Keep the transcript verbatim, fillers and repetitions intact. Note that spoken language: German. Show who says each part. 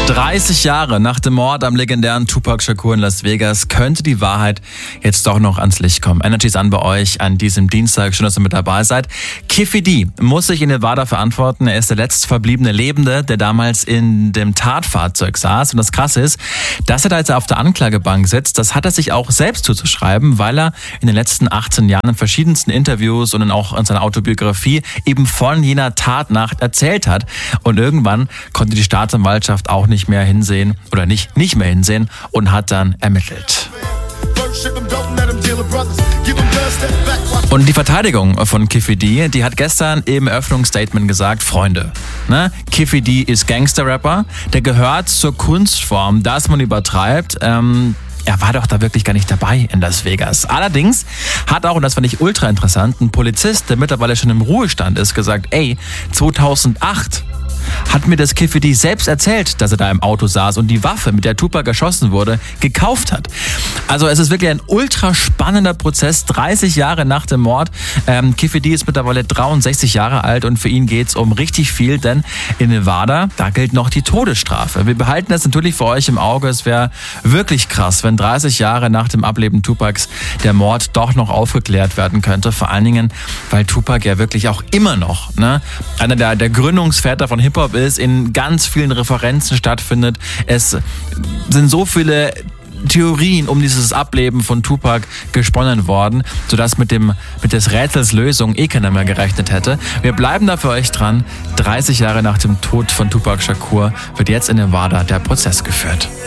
Speaker 1: dreißig Jahre nach dem Mord am legendären Tupac Shakur in Las Vegas könnte die Wahrheit jetzt doch noch ans Licht kommen. Energy ist an bei euch an diesem Dienstag. Schön, dass ihr mit dabei seid. Keffe D muss sich in Nevada verantworten. Er ist der letzte verbliebene Lebende, der damals in dem Tatfahrzeug saß. Und das Krasse ist, dass er da jetzt auf der Anklagebank sitzt, das hat er sich auch selbst zuzuschreiben, weil er in den letzten achtzehn Jahren in verschiedensten Interviews und dann auch in seiner Autobiografie eben von jener Tatnacht erzählt hat. Und irgendwann konnte die Staatsanwaltschaft auch nicht mehr hinsehen oder nicht, nicht mehr hinsehen und hat dann ermittelt. Und die Verteidigung von Keffe D, die hat gestern im Eröffnungsstatement gesagt, Freunde, ne, Keffe D ist Gangster-Rapper, der gehört zur Kunstform, dass man übertreibt. Ähm, er war doch da wirklich gar nicht dabei in Las Vegas. Allerdings hat auch, und das fand ich ultra interessant, ein Polizist, der mittlerweile schon im Ruhestand ist, gesagt, ey, zweitausendacht hat mir das Keffe D selbst erzählt, dass er da im Auto saß und die Waffe, mit der Tupac erschossen wurde, gekauft hat. Also es ist wirklich ein ultra spannender Prozess, dreißig Jahre nach dem Mord. Ähm, Keffe D ist mittlerweile dreiundsechzig Jahre alt und für ihn geht's um richtig viel, denn in Nevada, da gilt noch die Todesstrafe. Wir behalten das natürlich für euch im Auge. Es wäre wirklich krass, wenn dreißig Jahre nach dem Ableben Tupacs der Mord doch noch aufgeklärt werden könnte. Vor allen Dingen, weil Tupac ja wirklich auch immer noch, ne, einer der, der Gründungsväter von Hip-Hop ist, in ganz vielen Referenzen stattfindet. Es sind so viele Theorien um dieses Ableben von Tupac gesponnen worden, sodass mit dem mit des Rätsels Lösung eh keiner mehr gerechnet hätte. Wir bleiben da für euch dran. dreißig Jahre nach dem Tod von Tupac Shakur wird jetzt in Nevada der Prozess geführt.